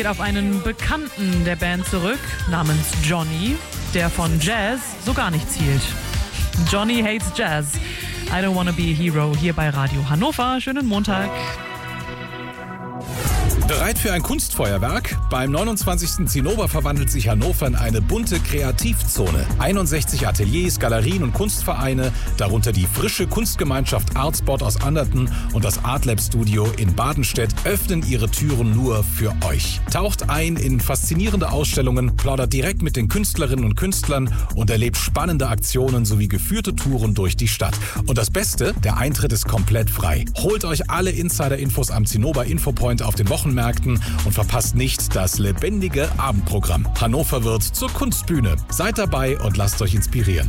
Auf einen Bekannten der Band zurück, namens Johnny, der von Jazz so gar nichts hielt. Johnny hates Jazz. I don't wanna be a hero hier bei Radio Hannover. Schönen Montag. Bereit für ein Kunstfeuerwerk? Beim 29. Zinnober verwandelt sich Hannover in eine bunte Kreativzone. 61 Ateliers, Galerien und Kunstvereine, darunter die frische Kunstgemeinschaft Artspot aus Anderten und das Artlab Studio in Badenstedt, öffnen ihre Türen nur für euch. Taucht ein in faszinierende Ausstellungen, plaudert direkt mit den Künstlerinnen und Künstlern und erlebt spannende Aktionen sowie geführte Touren durch die Stadt. Und das Beste, der Eintritt ist komplett frei. Holt euch alle Insider-Infos am Zinnober Infopoint auf den Wochenmärkten und verpasst nicht das lebendige Abendprogramm. Hannover wird zur Kunstbühne. Seid dabei und lasst euch inspirieren.